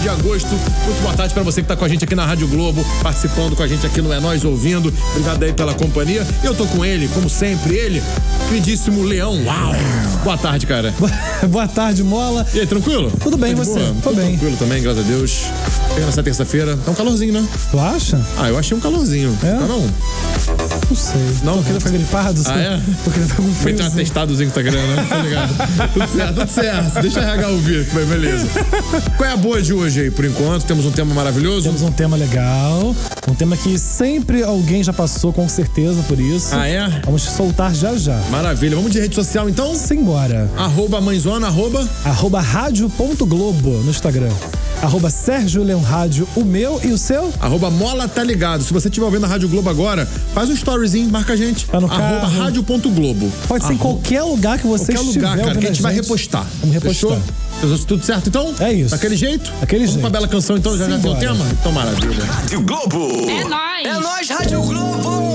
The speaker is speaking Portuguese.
de agosto. Muito boa tarde pra você que tá com a gente aqui na Rádio Globo, participando com a gente aqui no É Nós Ouvindo. Obrigado aí pela companhia. Eu tô com ele, como sempre, ele, queridíssimo Leão. Uau! Boa tarde, cara. Boa tarde, Mola. E aí, tranquilo? Tudo bem, você? Tô bem. Tranquilo também, graças a Deus. Chegando nessa terça-feira. Tá um calorzinho, né? Tu acha? Ah, eu achei um calorzinho. É? Tá não? Não sei. Não? Porque ele tá gripado? Ah, é? Porque ele tá com Vai frio. ter um atestadozinho que tá querendo, né? Tá ligado? Tudo certo. Deixa a RH ouvir, que vai, beleza. Qual é a boa de hoje aí, por enquanto? Temos um tema maravilhoso? Temos um tema legal, um tema que sempre alguém já passou, com certeza, por isso. Ah, é? Vamos soltar já já. Maravilha. Vamos de rede social, então? Simbora. @mãezona, @rádio.globo no Instagram. @Sérgio Leão Rádio, o meu e o seu? @Mola tá ligado. Se você estiver ouvindo a Rádio Globo agora, faz um storyzinho, marca a gente. Tá no carro. @rádio.globo. Pode ser em qualquer lugar que você Qualquer estiver lugar, cara, que a gente vai ouvindo repostar. Vamos repostar. Fechou? Tudo certo, então? É isso. Daquele jeito? Daquele Vamos jeito. pra bela canção, então? Já tem o Simbora. tema? Então, maravilha. Rádio Globo. É nóis! É nóis, Rádio Globo.